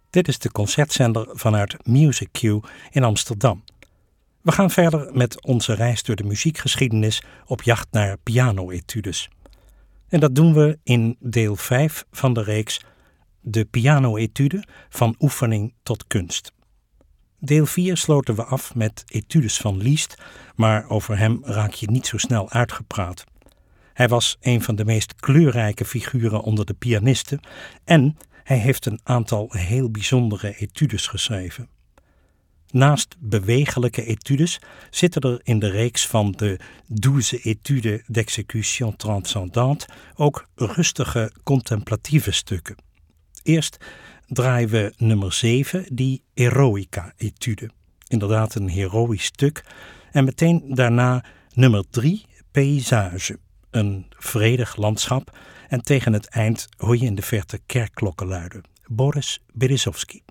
Dit is de concertzender vanuit Music Q in Amsterdam. We gaan verder met onze reis door de muziekgeschiedenis op jacht naar piano-etudes. En dat doen we in deel 5 van de reeks De piano-etude van oefening tot kunst. Deel 4 sloten we af met etudes van Liszt, maar over hem raak je niet zo snel uitgepraat. Hij was een van de meest kleurrijke figuren onder de pianisten en hij heeft een aantal heel bijzondere etudes geschreven. Naast bewegelijke etudes zitten er in de reeks van de 12 études d'exécution transcendante ook rustige contemplatieve stukken. Eerst draaien we nummer 7, die Eroica-etude. Inderdaad een heroïsch stuk. En meteen daarna nummer 3, Paysage. Een vredig landschap. En tegen het eind hoor je in de verte kerkklokken luiden. Boris Berezovsky.